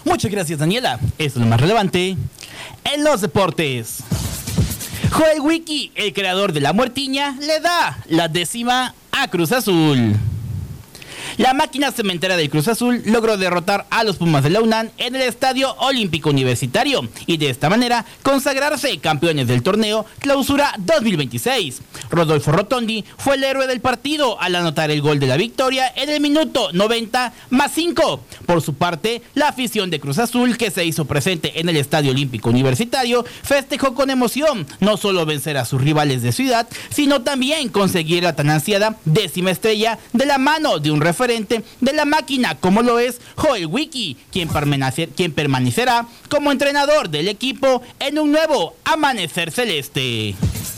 Muchas gracias, Daniela. Esto es lo más relevante en los deportes. Joel Wiki, el creador de la muertiña, le da la 10ª a Cruz Azul. La máquina cementera del Cruz Azul logró derrotar a los Pumas de la UNAM en el Estadio Olímpico Universitario y de esta manera consagrarse campeones del torneo Clausura 2026. Rodolfo Rotondi fue el héroe del partido al anotar el gol de la victoria en el minuto 90+5. Por su parte, la afición de Cruz Azul, que se hizo presente en el Estadio Olímpico Universitario, festejó con emoción no solo vencer a sus rivales de ciudad, sino también conseguir la tan ansiada 10ª estrella de la mano de un referente de la máquina como lo es Joel Wiki, quien permanecerá como entrenador del equipo en un nuevo amanecer celeste.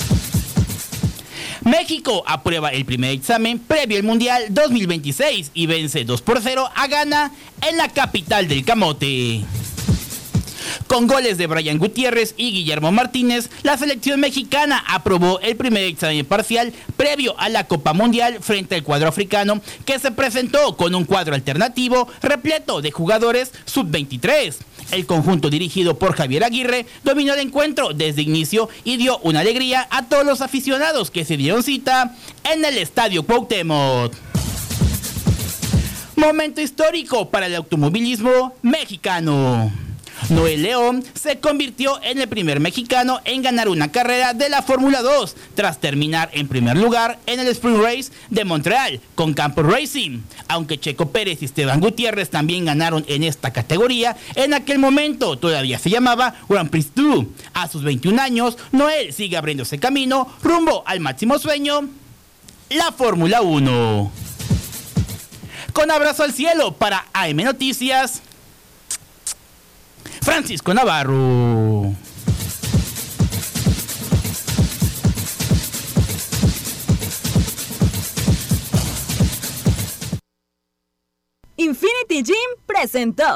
México aprueba el primer examen previo al Mundial 2026 y vence 2-0 a Ghana en la capital del camote. Con goles de Brian Gutiérrez y Guillermo Martínez, la selección mexicana aprobó el primer examen parcial previo a la Copa Mundial frente al cuadro africano, que se presentó con un cuadro alternativo repleto de jugadores sub-23. El conjunto dirigido por Javier Aguirre dominó el encuentro desde inicio y dio una alegría a todos los aficionados que se dieron cita en el Estadio Cuauhtémoc. Momento histórico para el automovilismo mexicano. Noel León se convirtió en el primer mexicano en ganar una carrera de la Fórmula 2 tras terminar en primer lugar en el Sprint Race de Montreal con Campos Racing. Aunque Checo Pérez y Esteban Gutiérrez también ganaron en esta categoría, en aquel momento todavía se llamaba Grand Prix 2. A sus 21 años, Noel sigue abriéndose camino rumbo al máximo sueño, la Fórmula 1. Con abrazo al cielo para AM Noticias, Francisco Navarro. Infinity Gym presentó.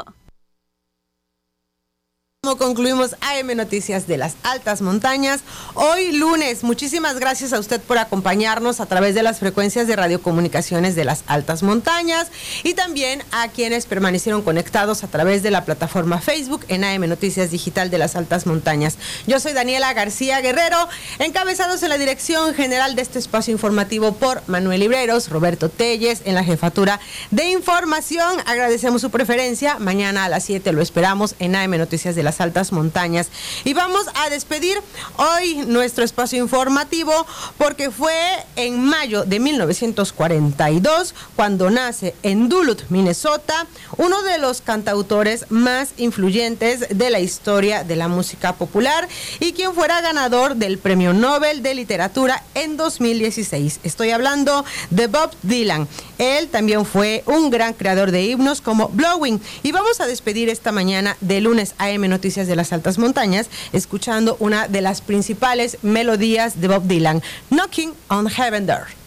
Concluimos AM Noticias de las Altas Montañas. Hoy lunes, muchísimas gracias a usted por acompañarnos a través de las frecuencias de radiocomunicaciones de las Altas Montañas y también a quienes permanecieron conectados a través de la plataforma Facebook en AM Noticias Digital de las Altas Montañas. Yo soy Daniela García Guerrero, encabezados en la dirección general de este espacio informativo por Manuel Libreros, Roberto Telles en la jefatura de información. Agradecemos su preferencia. Mañana a las 7 lo esperamos en AM Noticias de las Altas Montañas. Y vamos a despedir hoy nuestro espacio informativo porque fue en mayo de 1942 cuando nace en Duluth, Minnesota, uno de los cantautores más influyentes de la historia de la música popular y quien fuera ganador del Premio Nobel de Literatura en 2016. Estoy hablando de Bob Dylan. Él también fue un gran creador de himnos como Blowing. Y vamos a despedir esta mañana de lunes AM Noticias de las Altas Montañas escuchando una de las principales melodías de Bob Dylan, Knocking on Heaven Door.